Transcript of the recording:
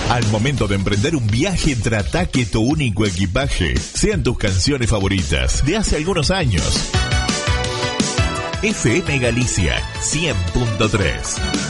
Al momento de emprender un viaje, trata que tu único equipaje sean tus canciones favoritas de hace algunos años. FM Galicia 100.3.